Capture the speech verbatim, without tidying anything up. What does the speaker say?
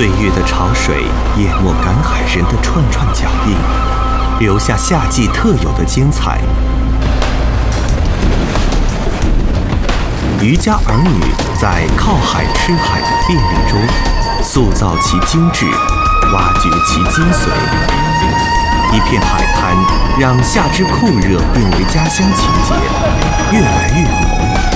岁月的潮水淹没赶海人的串串脚印，留下夏季特有的精彩。渔家儿女在靠海吃海的便利中，塑造其精致，挖掘其精髓。一片海滩，让夏之酷热变为家乡情节，越来越